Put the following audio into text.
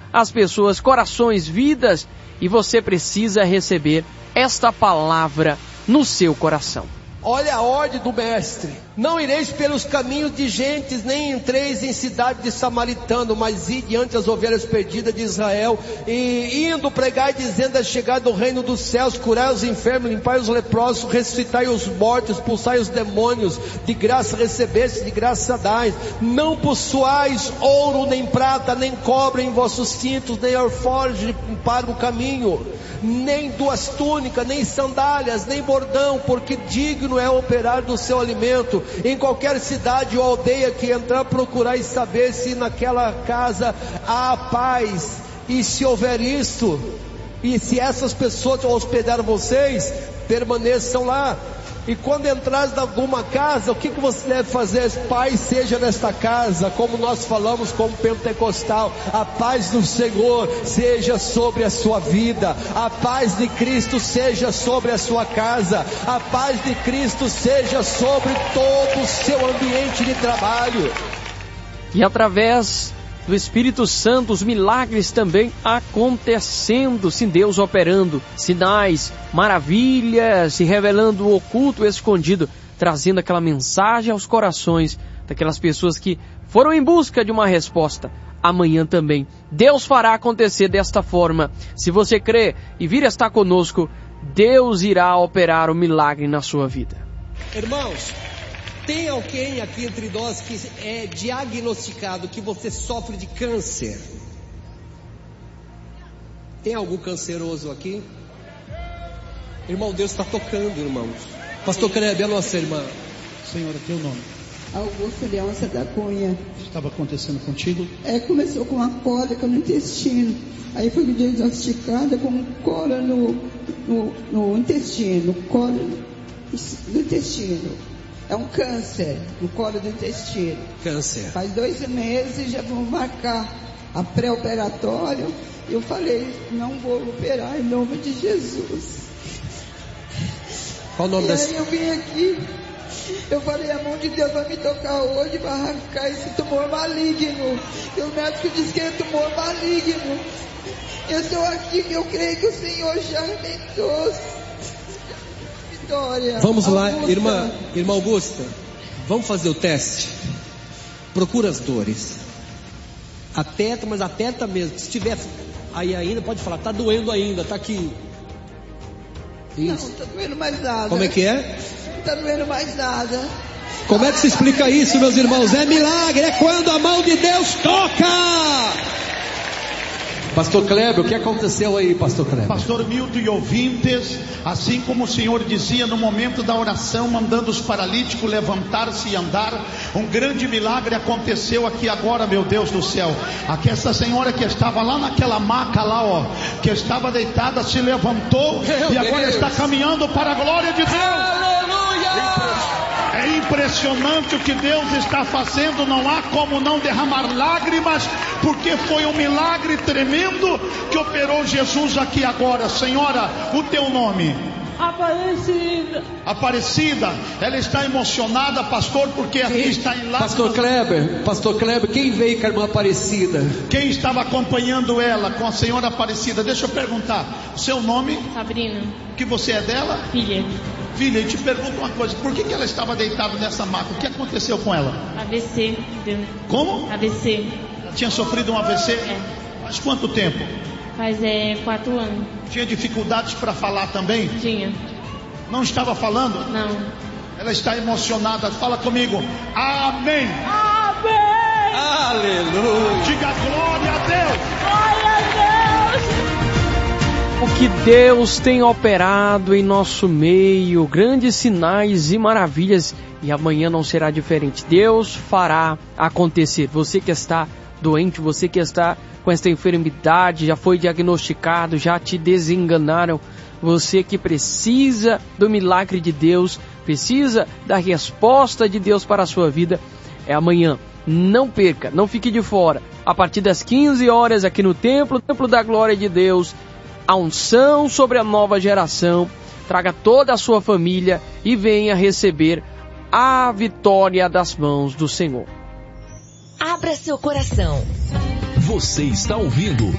as pessoas, corações, vidas, e você precisa receber esta palavra no seu coração. Olha a ordem do mestre: não ireis pelos caminhos de gentes, nem entreis em cidade de samaritano, mas ide diante as ovelhas perdidas de Israel, e indo pregai, dizendo: é chegado o reino dos céus, curai os enfermos, limpai os leprosos, ressuscitai os mortos, expulsai os demônios, de graça recebeste, de graça dais. Não possuais ouro, nem prata, nem cobre em vossos cintos, nem alforje para o caminho, nem duas túnicas, nem sandálias, nem bordão, porque digno é operar do seu alimento. Em qualquer cidade ou aldeia que entrar, procurai saber se naquela casa há paz. E se houver isto, e se essas pessoas hospedaram vocês, permaneçam lá. E quando entrares em alguma casa, o que você deve fazer? Paz seja nesta casa, como nós falamos como pentecostal: a paz do Senhor seja sobre a sua vida, a paz de Cristo seja sobre a sua casa, a paz de Cristo seja sobre todo o seu ambiente de trabalho. E através do Espírito Santo, os milagres também acontecendo, sim, Deus operando, sinais, maravilhas, se revelando o oculto, o escondido, trazendo aquela mensagem aos corações daquelas pessoas que foram em busca de uma resposta. Amanhã também Deus fará acontecer desta forma. Se você crê e vir estar conosco, Deus irá operar o milagre na sua vida. Irmãos, tem alguém aqui entre nós que é diagnosticado que você sofre de câncer? Tem algum canceroso aqui? Irmão, Deus está tocando, irmãos. Pastor Kleber, a nossa irmã. Senhora, teu nome? Augusto Leôncia da Cunha. O que estava acontecendo contigo? Começou com uma cólica no intestino. Aí foi diagnosticada com cólica no intestino. Cólica do intestino. É um câncer no colo do intestino. Câncer. Faz 2 meses, já vão marcar a pré-operatório. Eu falei: não vou operar em nome de Jesus. Qual o nome dessa? Aí eu vim aqui, eu falei: a mão de Deus vai me tocar hoje, vai arrancar esse tumor maligno. E o médico disse que é tumor maligno. Eu estou aqui, eu creio que o Senhor já me trouxe. Vamos lá, irmã Augusta, vamos fazer o teste. Procura as dores. Aperta, mas aperta mesmo. Se tiver aí ainda, pode falar: tá doendo ainda, tá aqui. Isso. Não, tá doendo mais nada. Como é que é? Não tá doendo mais nada. Como é que se explica isso, meus irmãos? É milagre, é quando a mão de Deus toca. Pastor Kleber, o que aconteceu aí, Pastor Kleber? Pastor Milton e ouvintes, assim como o Senhor dizia no momento da oração, mandando os paralíticos levantar-se e andar, um grande milagre aconteceu aqui agora, meu Deus do céu. Aqui essa senhora que estava lá naquela maca lá, ó, que estava deitada, se levantou e agora está caminhando para a glória de Deus. Aleluia! É impressionante o que Deus está fazendo, não há como não derramar lágrimas, porque foi um milagre tremendo que operou Jesus aqui agora. Senhora, o teu nome? Aparecida, ela está emocionada, pastor, porque aqui está em lágrimas. Pastor Kleber, quem veio com a irmã Aparecida? Quem estava acompanhando ela com a senhora Aparecida? Deixa eu perguntar, seu nome? Sabrina. Que você é dela? Filha. Filha, e te pergunto uma coisa, por que ela estava deitada nessa maca? O que aconteceu com ela? AVC. Como? AVC. Ela tinha sofrido um AVC? Faz quanto tempo? Faz 4 anos. Tinha dificuldades para falar também? Tinha. Não estava falando? Não. Ela está emocionada. Fala comigo. Amém. Amém. Aleluia. Diga glória a Deus. Glória a Deus. O que Deus tem operado em nosso meio, grandes sinais e maravilhas, e amanhã não será diferente. Deus fará acontecer. Você que está doente, você que está com esta enfermidade, já foi diagnosticado, já te desenganaram, você que precisa do milagre de Deus, precisa da resposta de Deus para a sua vida, é amanhã. Não perca, não fique de fora. A partir das 15 horas aqui no Templo da Glória de Deus, a unção sobre a nova geração. Traga toda a sua família e venha receber a vitória das mãos do Senhor. Abra seu coração. Você está ouvindo